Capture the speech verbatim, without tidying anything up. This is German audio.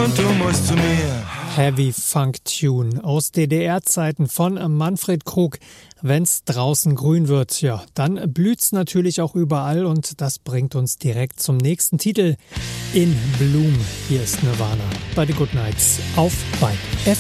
und du musst zu mir. Heavy Funk Tune aus D D R-Zeiten von Manfred Krug. Wenn's draußen grün wird, ja, dann blüht's natürlich auch überall und das bringt uns direkt zum nächsten Titel. In Bloom. Hier ist Nirvana bei The Good Nights auf Vibe F